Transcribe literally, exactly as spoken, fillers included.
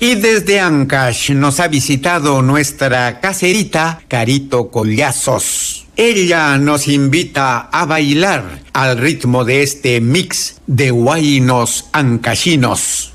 Y desde Ancash nos ha visitado nuestra caserita Carito Collazos. Ella nos invita a bailar al ritmo de este mix de huaynos ancachinos.